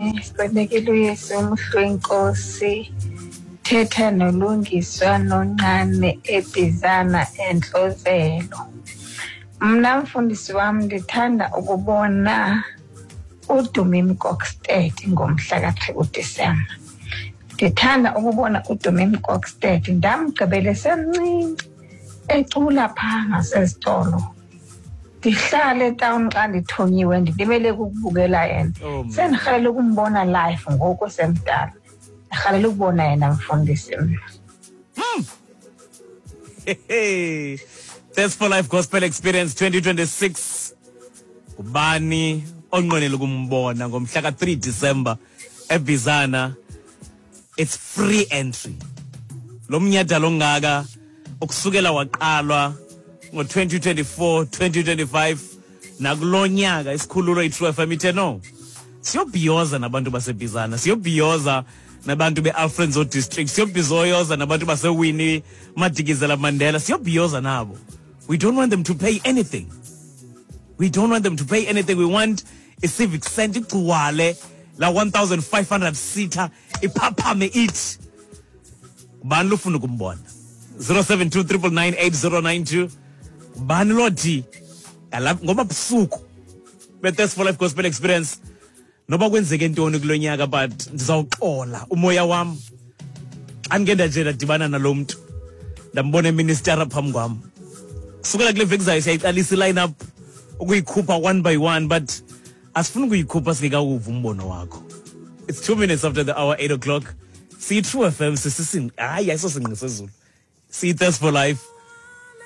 Kunjani sibonekele uYesu uMhlwenkosi thetha nolungiswa noncane ebizana enhlozelo. Mna mfundisi wami ndithanda ukubona uDumi Mkokstad ngomhla ka-3 Disemba. Ndithanda ukubona uDumi Mkokstad ndamgqibele semncinci ecula phaa ngasesitolo. Ndihlale etown xa ndithonyiwe ndilibele ukubukela yena. Sendirhalela ukumbona live ngoku semdala. Ndirhalela ukubona yena mfundisi mna. That's for Life Gospel Experience 2026. Ubani onqwenela ukumbona ngomhla ka-3 December eBizana. It's free entry. Lo mnyhadala ongaka ukusukela waqalwa ngo-2024, 2025 nakulonyaka isikhululo i-True FM ithe no. Siyobhiyoza nabantu baseBizana, siyobhiyoza nabantu be-Alfred Nzo District, siyobhiyoza nabantu base-Winnie Madikizela Mandela, siyobhiyoza nabo. We don't want them to pay anything. We don't want them to pay anything. We want a civic center igcwale la 1,500 seater iphaphame ithi. Ubani lufuna ukumbona? 0723998092. Ubani lodi ngoba busuku be-Thirst for Life Gospel Experience noba kwenzeke ntoni kulonyaka but ndizawuxola umoya wami angenda nje ndadibana nalo muntu ndambona eminister phambi kwami. Kusukela kule veki zayo siyayiqalisa i-line up ukuyikhupha one by one but asifuna ukuyikhupha singekawuva umbono wakho. It's 2 minutes after the hour 8 o'clock. See True FM sisisini hayi ayisosinqisezulu. See Thirst for Life